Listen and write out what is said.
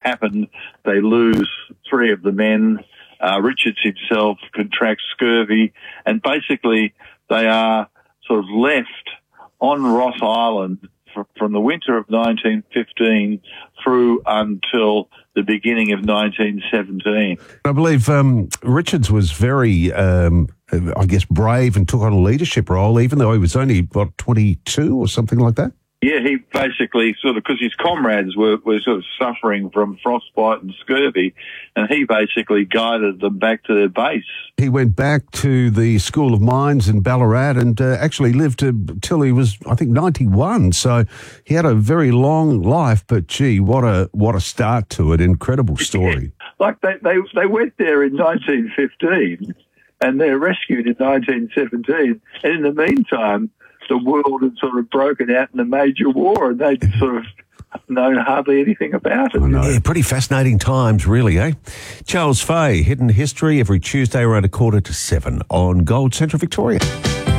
happened. They lose 3 of the men. Richards himself contracts scurvy, and basically they are sort of left on Ross Island from the winter of 1915 through until the beginning of 1917. I believe Richards was very, brave and took on a leadership role, even though he was only, 22 or something like that? Yeah, he basically because his comrades were sort of suffering from frostbite and scurvy, and he basically guided them back to their base. He went back to the School of Mines in Ballarat and actually lived till he was, I think, 91. So he had a very long life, but gee, what a start to it. Incredible story. Like they went there in 1915 and they're rescued in 1917. And in the meantime, the world had sort of broken out in a major war, and they'd sort of known hardly anything about it. Yeah, pretty fascinating times, really, eh? Charles Fay, Hidden History, every Tuesday around 6:45 on Gold Central Victoria.